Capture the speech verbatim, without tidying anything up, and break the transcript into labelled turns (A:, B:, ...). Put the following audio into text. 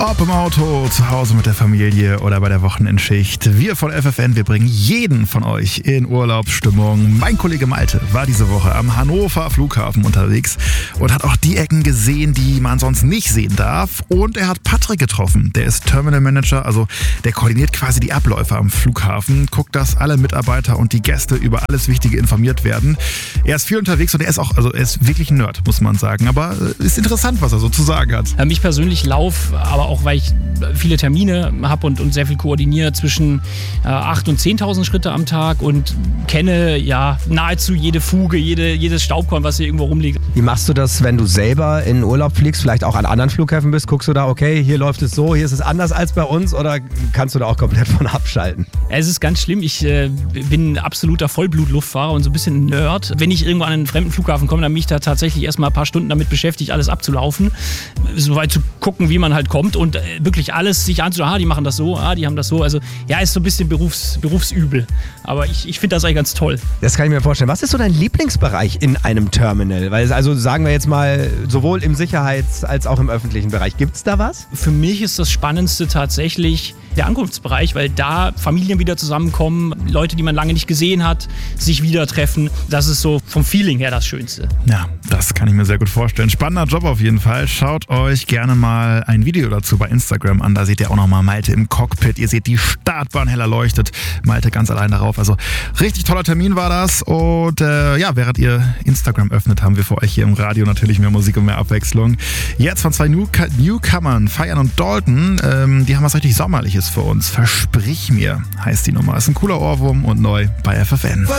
A: Ob im Auto, zu Hause mit der Familie oder bei der Wochenendschicht. Wir von F F N, wir bringen jeden von euch in Urlaubsstimmung. Mein Kollege Malte war diese Woche am Hannover Flughafen unterwegs und hat auch die Ecken gesehen, die man sonst nicht sehen darf. Und er hat Patrick getroffen. Der ist Terminal Manager, also der koordiniert quasi die Abläufe am Flughafen, guckt, dass alle Mitarbeiter und die Gäste über alles Wichtige informiert werden. Er ist viel unterwegs und er ist auch, also er ist wirklich ein Nerd, muss man sagen. Aber ist interessant, was er so zu sagen hat.
B: Ich persönlich laufe, aber auch weil ich viele Termine habe und, und sehr viel koordiniere, zwischen äh, achttausend und zehntausend Schritte am Tag und kenne ja nahezu jede Fuge, jede, jedes Staubkorn, was hier irgendwo rumliegt.
C: Wie machst du das, wenn du selber in Urlaub fliegst, vielleicht auch an anderen Flughäfen bist? Guckst du da, okay, hier läuft es so, hier ist es anders als bei uns, oder kannst du da auch komplett von abschalten?
B: Es ist ganz schlimm. Ich äh, bin ein absoluter Vollblut-Luftfahrer und so ein bisschen Nerd. Wenn ich irgendwo an einen fremden Flughafen komme, dann bin ich da tatsächlich erstmal ein paar Stunden damit beschäftigt, alles abzulaufen, soweit zu gucken, wie man halt kommt und äh, wirklich alles sich anzuschauen. Ah, die machen das so, ah, die haben das so. Also ja, ist so ein bisschen Berufs, Berufsübel. Aber ich, ich finde das eigentlich ganz toll.
C: Das kann ich mir vorstellen. Was ist so dein Lieblingsbereich in einem Terminal? Weil, also sagen wir jetzt mal, sowohl im Sicherheits- als auch im öffentlichen Bereich. Gibt es da was?
B: Für mich ist das Spannendste tatsächlich der Ankunftsbereich, weil da Familien wieder zusammenkommen, Leute, die man lange nicht gesehen hat, sich wieder treffen. Das ist so vom Feeling her das Schönste.
A: Ja, das kann ich mir sehr gut vorstellen. Spannender Job auf jeden Fall. Schaut euch gerne mal ein Video dazu bei Instagram an. Da seht ihr auch nochmal Malte im Cockpit. Ihr seht, die Startbahn hell erleuchtet. Malte ganz allein darauf. Also richtig toller Termin war das. Und äh, ja, während ihr Instagram öffnet, haben wir für euch hier im Radio natürlich mehr Musik und mehr Abwechslung. Jetzt von zwei New- Newcomern, Feiern und Dalton. Ähm, die haben was richtig Sommerliches für uns. Versprich mir, heißt die Nummer. Ist ein cooler Ohrwurm und neu bei F F N.